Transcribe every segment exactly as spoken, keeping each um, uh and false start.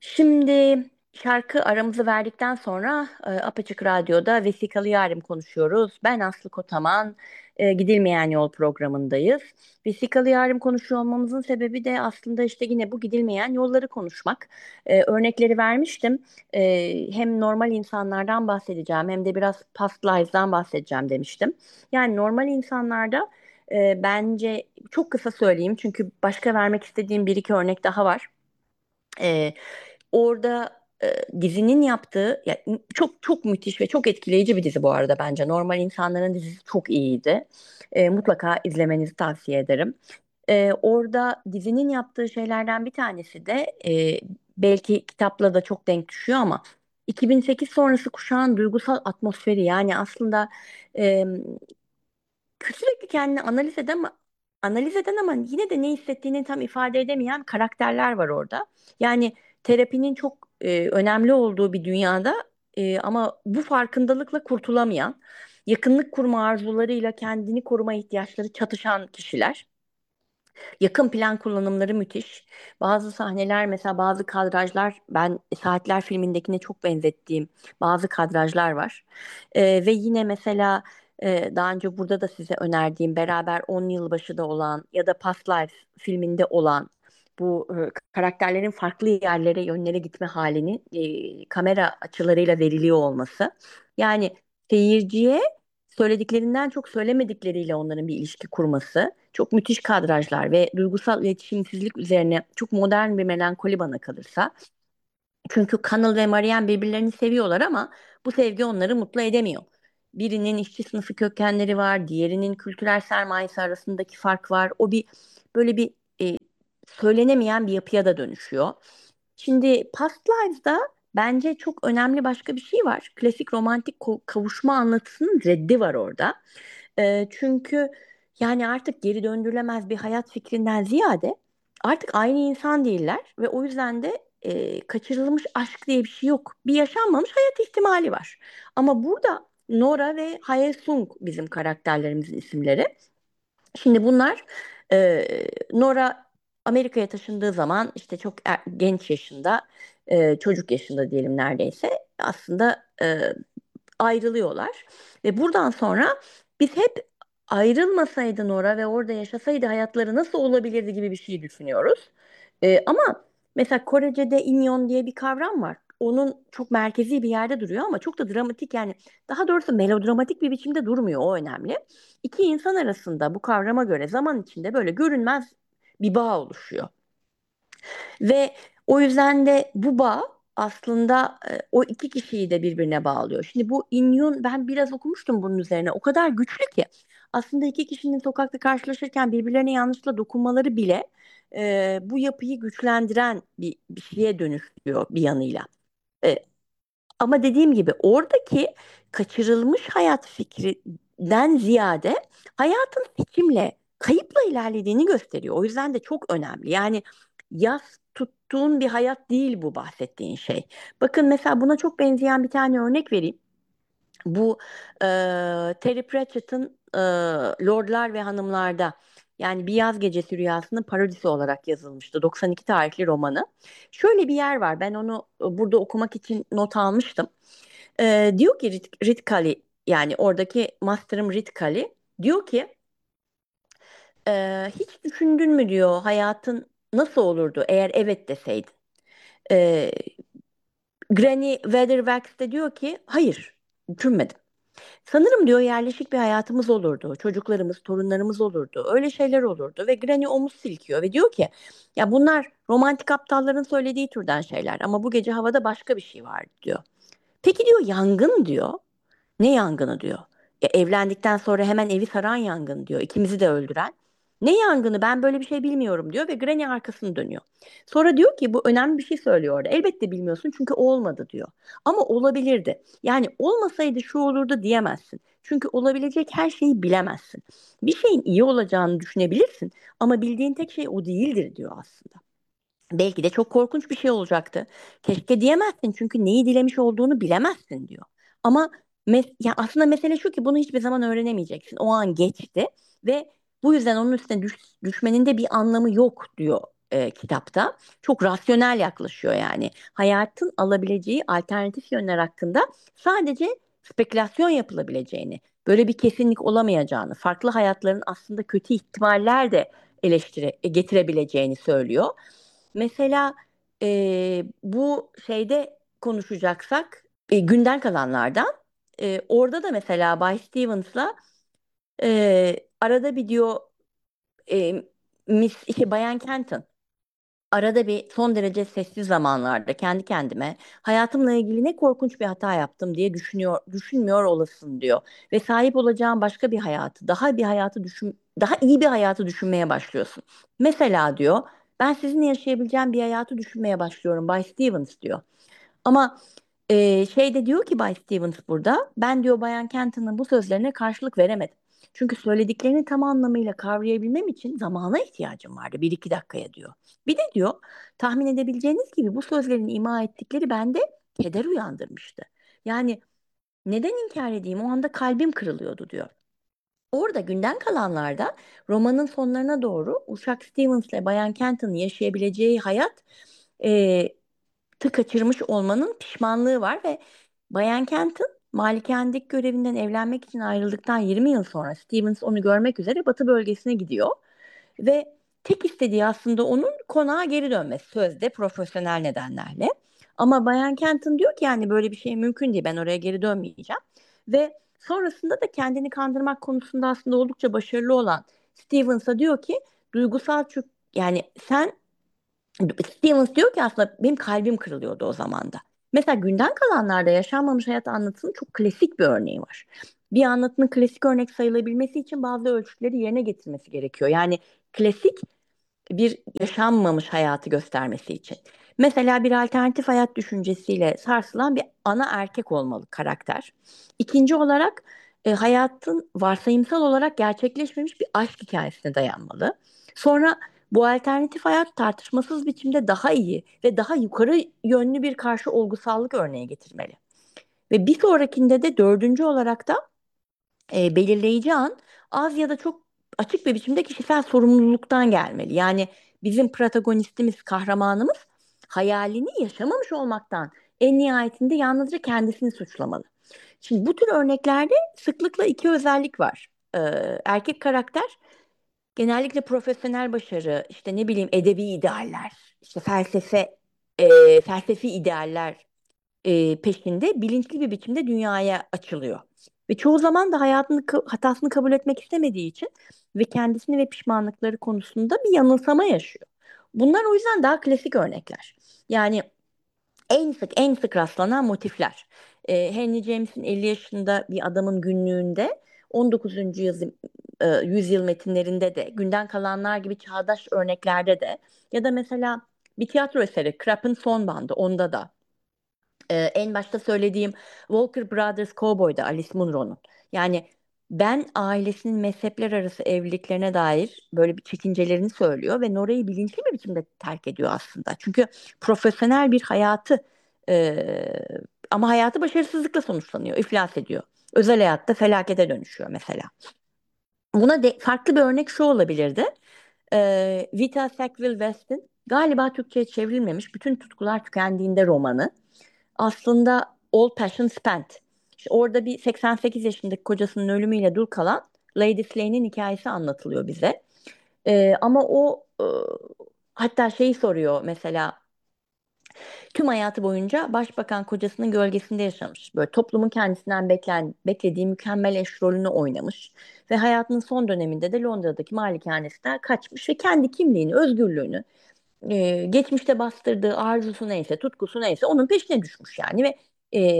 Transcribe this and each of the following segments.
Şimdi şarkı aramızı verdikten sonra e, Apaçık Radyo'da Vesikalı Yarim konuşuyoruz. Ben Aslı Kotaman, e, Gidilmeyen Yol programındayız. Vesikalı Yarim konuşuyor olmamızın sebebi de aslında işte yine bu gidilmeyen yolları konuşmak. E, örnekleri vermiştim. E, hem normal insanlardan bahsedeceğim hem de biraz past lives'dan bahsedeceğim demiştim. Yani normal insanlarda e, bence çok kısa söyleyeyim çünkü başka vermek istediğim bir iki örnek daha var. E, Orada e, dizinin yaptığı ya, çok çok müthiş ve çok etkileyici bir dizi bu arada bence. Normal insanların dizisi çok iyiydi. E, mutlaka izlemenizi tavsiye ederim. E, orada dizinin yaptığı şeylerden bir tanesi de e, belki kitapla da çok denk düşüyor ama iki bin sekiz sonrası kuşağın duygusal atmosferi yani aslında e, sürekli kendini analiz eden ama analiz eden ama yine de ne hissettiğini tam ifade edemeyen karakterler var orada. Yani terapinin çok e, önemli olduğu bir dünyada e, ama bu farkındalıkla kurtulamayan, yakınlık kurma arzularıyla kendini koruma ihtiyaçları çatışan kişiler. Yakın plan kullanımları müthiş. Bazı sahneler mesela bazı kadrajlar ben Saatler filmindekine çok benzettiğim bazı kadrajlar var. Ee, ve yine mesela e, daha önce burada da size önerdiğim beraber on yılbaşı da olan ya da Past Lives filminde olan bu e, karakterlerin farklı yerlere yönlere gitme halini e, kamera açılarıyla veriliyor olması. Yani seyirciye söylediklerinden çok söylemedikleriyle onların bir ilişki kurması. Çok müthiş kadrajlar ve duygusal iletişimsizlik üzerine çok modern bir melankoli bana kalırsa. Çünkü Connell ve Marianne birbirlerini seviyorlar ama bu sevgi onları mutlu edemiyor. Birinin işçi sınıfı kökenleri var, diğerinin kültürel sermayesi arasındaki fark var. O bir böyle bir e, söylenemeyen bir yapıya da dönüşüyor. Şimdi Past Lives'da bence çok önemli başka bir şey var. Klasik romantik ko- kavuşma anlatısının reddi var orada. E, çünkü yani artık geri döndürülemez bir hayat fikrinden ziyade artık aynı insan değiller ve o yüzden de e, kaçırılmış aşk diye bir şey yok. Bir yaşanmamış hayat ihtimali var. Ama burada Nora ve Hae Sung bizim karakterlerimizin isimleri. Şimdi bunlar e, Nora Amerika'ya taşındığı zaman işte çok er- genç yaşında, e, çocuk yaşında diyelim neredeyse aslında e, ayrılıyorlar. Ve buradan sonra biz hep ayrılmasaydı Nora ve orada yaşasaydı hayatları nasıl olabilirdi gibi bir şey düşünüyoruz. Ee, ama mesela Korece'de inyon diye bir kavram var. Onun çok merkezi bir yerde duruyor ama çok da dramatik yani daha doğrusu melodramatik bir biçimde durmuyor o önemli. İki insan arasında bu kavrama göre zaman içinde böyle görünmez bir bağ oluşuyor. Ve o yüzden de bu bağ aslında e, o iki kişiyi de birbirine bağlıyor. Şimdi bu İnyun ben biraz okumuştum bunun üzerine. O kadar güçlü ki aslında iki kişinin sokakta karşılaşırken birbirlerine yanlışlıkla dokunmaları bile e, bu yapıyı güçlendiren bir, bir şeye dönüşüyor bir yanıyla. E, Ama dediğim gibi oradaki kaçırılmış hayat fikrinden ziyade hayatın seçimle, kayıpla ilerlediğini gösteriyor. O yüzden de çok önemli. Yani yas tuttuğun bir hayat değil bu bahsettiğin şey. Bakın mesela buna çok benzeyen bir tane örnek vereyim. Bu e, Terry Pratchett'ın e, Lordlar ve Hanımlar'da yani Bir Yaz Gecesi Rüyası'nın parodisi olarak yazılmıştı. doksan iki tarihli romanı. Şöyle bir yer var. Ben onu e, burada okumak için not almıştım. E, diyor ki Rit, Ritkali yani oradaki Master'ım Ritkali diyor ki e, hiç düşündün mü diyor hayatın nasıl olurdu eğer evet deseydin. E, Granny Weatherwax de diyor ki hayır düşünmedim. Sanırım diyor yerleşik bir hayatımız olurdu. Çocuklarımız, torunlarımız olurdu. Öyle şeyler olurdu ve Granny omuz silkiyor ve diyor ki ya bunlar romantik aptalların söylediği türden şeyler ama bu gece havada başka bir şey var diyor. Peki diyor yangın diyor. Ne yangını diyor. Ya evlendikten sonra hemen evi saran yangın diyor. İkimizi de öldüren. Ne yangını ben böyle bir şey bilmiyorum diyor ve Granny arkasını dönüyor. Sonra diyor ki bu önemli bir şey söylüyor orada. Elbette bilmiyorsun çünkü olmadı diyor. Ama olabilirdi. Yani olmasaydı şu olurdu diyemezsin. Çünkü olabilecek her şeyi bilemezsin. Bir şeyin iyi olacağını düşünebilirsin ama bildiğin tek şey o değildir diyor aslında. Belki de çok korkunç bir şey olacaktı. Keşke diyemezsin çünkü neyi dilemiş olduğunu bilemezsin diyor. Ama mes- ya aslında mesele şu ki bunu hiçbir zaman öğrenemeyeceksin. O an geçti ve bu yüzden onun üstüne düş- düşmenin de bir anlamı yok diyor e, kitapta. Çok rasyonel yaklaşıyor yani. Hayatın alabileceği alternatif yönler hakkında sadece spekülasyon yapılabileceğini, böyle bir kesinlik olamayacağını, farklı hayatların aslında kötü ihtimaller de eleştire e, getirebileceğini söylüyor. Mesela e, bu şeyde konuşacaksak e, günden kalanlardan e, orada da mesela Bay Stevens'la e, arada bir diyor e, Miss işte Bayan Kenton arada bir son derece sessiz zamanlarda kendi kendime hayatımla ilgili ne korkunç bir hata yaptım diye düşünüyor düşünmüyor olasın diyor ve sahip olacağın başka bir hayatı, daha bir hayatı düşün daha iyi bir hayatı düşünmeye başlıyorsun. Mesela diyor ben sizinle yaşayabileceğim bir hayatı düşünmeye başlıyorum Bay Stevens diyor. Ama e, şey de diyor ki Bay Stevens burada ben diyor Bayan Kenton'ın bu sözlerine karşılık veremedim. Çünkü söylediklerini tam anlamıyla kavrayabilmem için zamana ihtiyacım vardı. Bir iki dakikaya diyor. Bir de diyor tahmin edebileceğiniz gibi bu sözlerin ima ettikleri bende keder uyandırmıştı. Yani neden inkar edeyim o anda kalbim kırılıyordu diyor. Orada günden kalanlarda romanın sonlarına doğru Uşak Stevens ile Bayan Kenton'ın yaşayabileceği hayat e, tı kaçırmış olmanın pişmanlığı var ve Bayan Kent'in malikanedeki görevinden evlenmek için ayrıldıktan yirmi yıl sonra Stevens onu görmek üzere Batı bölgesine gidiyor ve tek istediği aslında onun konağa geri dönmesi sözde profesyonel nedenlerle. Ama Bayan Kenton diyor ki yani böyle bir şey mümkün değil ben oraya geri dönmeyeceğim ve sonrasında da kendini kandırmak konusunda aslında oldukça başarılı olan Stevens'a diyor ki duygusal çök yani sen Stevens diyor ki aslında benim kalbim kırılıyordu o zaman da. Mesela günden kalanlarda yaşanmamış hayat anlatısının çok klasik bir örneği var. Bir anlatının klasik örnek sayılabilmesi için bazı ölçütleri yerine getirmesi gerekiyor. Yani klasik bir yaşanmamış hayatı göstermesi için. Mesela bir alternatif hayat düşüncesiyle sarsılan bir ana erkek olmalı karakter. İkinci olarak e, hayatın varsayımsal olarak gerçekleşmemiş bir aşk hikayesine dayanmalı. Sonra bu alternatif hayat tartışmasız biçimde daha iyi ve daha yukarı yönlü bir karşı olgusallık örneği getirmeli. Ve bir sonrakinde de dördüncü olarak da e, belirleyici an az ya da çok açık bir biçimde kişisel sorumluluktan gelmeli. Yani bizim protagonistimiz, kahramanımız hayalini yaşamamış olmaktan en nihayetinde yalnızca kendisini suçlamalı. Şimdi bu tür örneklerde sıklıkla iki özellik var. Ee, erkek karakter genellikle profesyonel başarı, işte ne bileyim edebi idealler, işte felsefe, e, felsefi idealler e, peşinde bilinçli bir biçimde dünyaya açılıyor. Ve çoğu zaman da hayatını hatasını kabul etmek istemediği için ve kendisini ve pişmanlıkları konusunda bir yanılsama yaşıyor. Bunlar o yüzden daha klasik örnekler. Yani en sık en sık rastlanan motifler. E, Henry James'in elli yaşında bir adamın günlüğünde on dokuzuncu yüzyıl, e, yüzyıl metinlerinde de günden kalanlar gibi çağdaş örneklerde de ya da mesela bir tiyatro eseri Krapp'ın Son Bandı onda da ee, en başta söylediğim Walker Brothers Cowboy'da Alice Munro'nun. Yani ben ailesinin mezhepler arası evliliklerine dair böyle bir çekincelerini söylüyor ve Nora'yı bilinçli bir biçimde terk ediyor aslında. Çünkü profesyonel bir hayatı e, ama hayatı başarısızlıkla sonuçlanıyor, iflas ediyor. Özel hayatta felakete dönüşüyor mesela. Buna de, farklı bir örnek şu olabilirdi. Ee, Vita Sackville West'in galiba Türkçe'ye çevrilmemiş Bütün Tutkular Tükendiğinde romanı aslında All Passion Spent. İşte orada bir seksen sekiz yaşındaki kocasının ölümüyle dul kalan Lady Slane'in hikayesi anlatılıyor bize. Ee, ama o e, hatta şeyi soruyor mesela tüm hayatı boyunca başbakan kocasının gölgesinde yaşamış. Böyle toplumun kendisinden beklen, beklediği mükemmel eş rolünü oynamış. Ve hayatının son döneminde de Londra'daki malikanesinden kaçmış ve kendi kimliğini, özgürlüğünü, e, geçmişte bastırdığı arzusu neyse, tutkusu neyse onun peşine düşmüş yani ve e,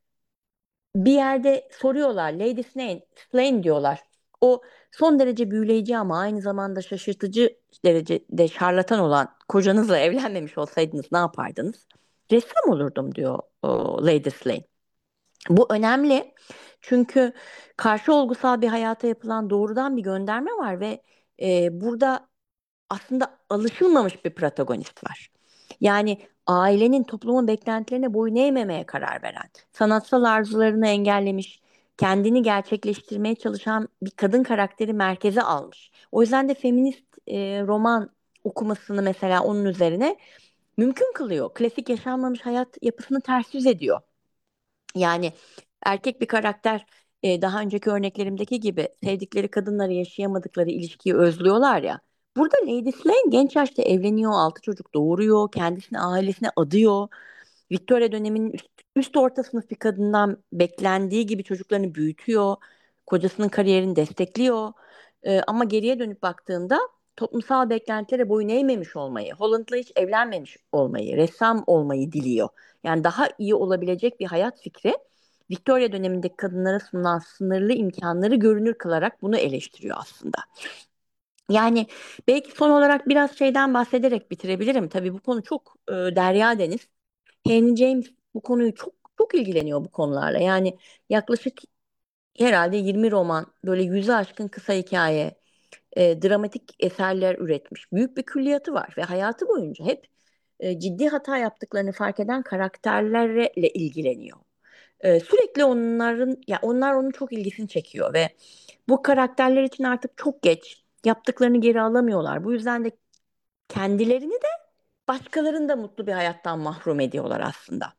bir yerde soruyorlar Lady Slane, Slane diyorlar. O son derece büyüleyici ama aynı zamanda şaşırtıcı derecede şarlatan olan kocanızla evlenmemiş olsaydınız ne yapardınız? Ressam olurdum diyor o, Lady Slane. Bu önemli çünkü karşı olgusal bir hayata yapılan doğrudan bir gönderme var ve e, burada aslında alışılmamış bir protagonist var. Yani ailenin, toplumun beklentilerine boyun eğmemeye karar veren, sanatsal arzularını engellemiş, kendini gerçekleştirmeye çalışan bir kadın karakteri merkeze almış. O yüzden de feminist e, roman okumasını mesela onun üzerine mümkün kılıyor. Klasik yaşanmamış hayat yapısını ters yüz ediyor. Yani erkek bir karakter e, daha önceki örneklerimdeki gibi sevdikleri kadınları yaşayamadıkları ilişkiyi özlüyorlar ya. Burada Lady Slane genç yaşta evleniyor, altı çocuk doğuruyor, kendisini ailesine adıyor. Victoria döneminin üst, üst orta sınıf bir kadından beklendiği gibi çocuklarını büyütüyor. Kocasının kariyerini destekliyor. E, ama geriye dönüp baktığında toplumsal beklentilere boyun eğmemiş olmayı, Holland'la hiç evlenmemiş olmayı, ressam olmayı diliyor. Yani daha iyi olabilecek bir hayat fikri Victoria dönemindeki kadınlara sunulan sınırlı imkanları görünür kılarak bunu eleştiriyor aslında. Yani belki son olarak biraz şeyden bahsederek bitirebilirim. Tabii bu konu çok e, derya deniz. Henry James bu konuyu çok çok ilgileniyor bu konularla. Yani yaklaşık herhalde yirmi roman, böyle yüze aşkın kısa hikaye, e, dramatik eserler üretmiş. Büyük bir külliyatı var ve hayatı boyunca hep e, ciddi hata yaptıklarını fark eden karakterlerle ilgileniyor. E, sürekli onların, ya onlar onun çok ilgisini çekiyor ve bu karakterler için artık çok geç yaptıklarını geri alamıyorlar. Bu yüzden de kendilerini de başkalarını da mutlu bir hayattan mahrum ediyorlar aslında.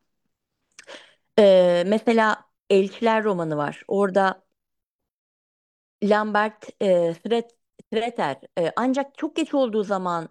E, mesela Elçiler romanı var. Orada Lambert e, Thret- Threter e, ancak çok geç olduğu zaman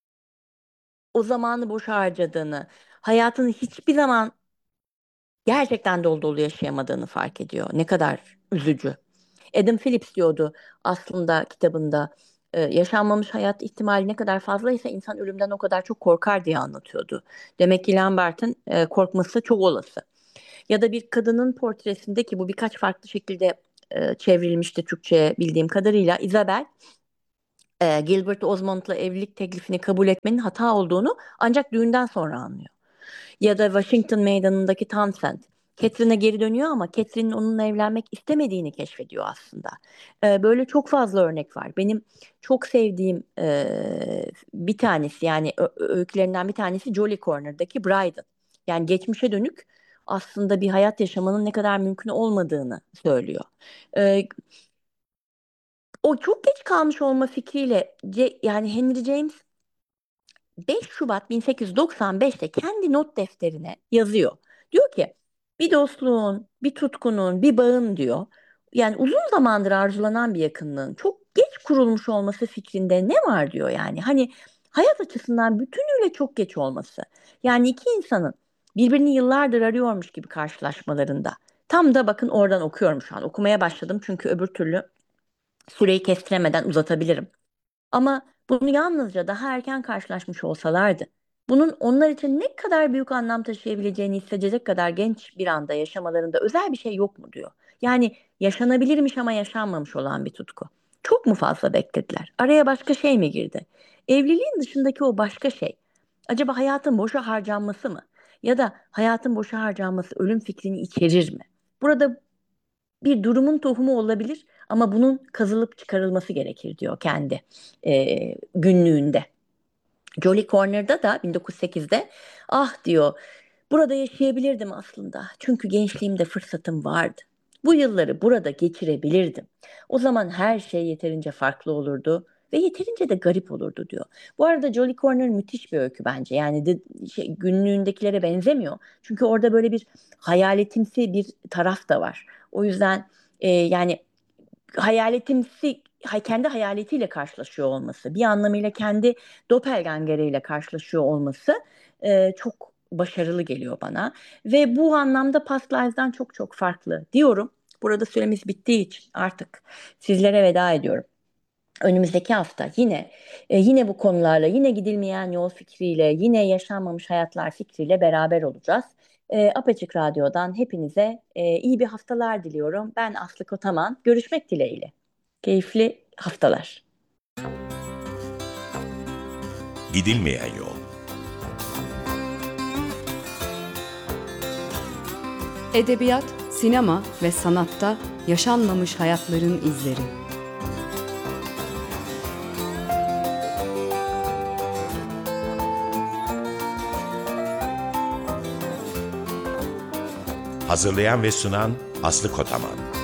o zamanı boş harcadığını, hayatını hiçbir zaman gerçekten dolu dolu yaşayamadığını fark ediyor. Ne kadar üzücü. Adam Phillips diyordu aslında kitabında, e, yaşanmamış hayat ihtimali ne kadar fazlaysa insan ölümden o kadar çok korkar diye anlatıyordu. Demek ki Lambert'in e, korkması çok olası. Ya da bir kadının portresinde, ki bu birkaç farklı şekilde e, çevrilmişti Türkçe'ye bildiğim kadarıyla, Isabel e, Gilbert Osmond'la evlilik teklifini kabul etmenin hata olduğunu ancak düğünden sonra anlıyor. Ya da Washington Meydanı'ndaki Townsend. Catherine'e geri dönüyor ama Catherine'in onunla evlenmek istemediğini keşfediyor aslında. Ee, böyle çok fazla örnek var. Benim çok sevdiğim e, bir tanesi, yani ö- öykülerinden bir tanesi Jolly Corner'daki Bryden. Yani geçmişe dönük aslında bir hayat yaşamanın ne kadar mümkün olmadığını söylüyor. Ee, O çok geç kalmış olma fikriyle Ce- yani Henry James beş Şubat bin sekiz yüz doksan beşte kendi not defterine yazıyor. Diyor ki bir dostluğun, bir tutkunun, bir bağın diyor. Yani uzun zamandır arzulanan bir yakınlığın çok geç kurulmuş olması fikrinde ne var diyor yani. Hani hayat açısından bütünüyle çok geç olması. Yani iki insanın birbirini yıllardır arıyormuş gibi karşılaşmalarında. Tam da bakın oradan okuyorum şu an. Okumaya başladım çünkü öbür türlü süreyi kestiremeden uzatabilirim. Ama bunu yalnızca daha erken karşılaşmış olsalardı, bunun onlar için ne kadar büyük anlam taşıyabileceğini hissedecek kadar genç bir anda yaşamalarında özel bir şey yok mu diyor. Yani yaşanabilirmiş ama yaşanmamış olan bir tutku. Çok mu fazla beklediler? Araya başka şey mi girdi? Evliliğin dışındaki o başka şey, acaba hayatın boşa harcanması mı? Ya da hayatın boşa harcanması ölüm fikrini içerir mi? Burada bir durumun tohumu olabilir ama bunun kazılıp çıkarılması gerekir diyor kendi e, günlüğünde. Jolly Corner'da da bin dokuz yüz sekizde ah diyor, burada yaşayabilirdim aslında. Çünkü gençliğimde fırsatım vardı. Bu yılları burada geçirebilirdim. O zaman her şey yeterince farklı olurdu ve yeterince de garip olurdu diyor. Bu arada Jolly Corner müthiş bir öykü bence. Yani de, şey, günlüğündekilere benzemiyor. Çünkü orada böyle bir hayaletimsi bir taraf da var. O yüzden e, yani hayaletimsi hay- kendi hayaletiyle karşılaşıyor olması, bir anlamıyla kendi doppelgangeriyle karşılaşıyor olması e, çok başarılı geliyor bana. Ve bu anlamda Past Lives'dan çok çok farklı diyorum. Burada süremiz bittiği için artık sizlere veda ediyorum. Önümüzdeki hafta yine e, yine bu konularla, yine gidilmeyen yol fikriyle, yine yaşanmamış hayatlar fikriyle beraber olacağız. E, Apaçık Radyo'dan hepinize e, iyi bir haftalar diliyorum. Ben Aslı Kotaman. Görüşmek dileğiyle. Keyifli haftalar. Gidilmeyen yol. Edebiyat, sinema ve sanatta yaşanmamış hayatların izleri. Hazırlayan ve sunan Aslı Kotaman.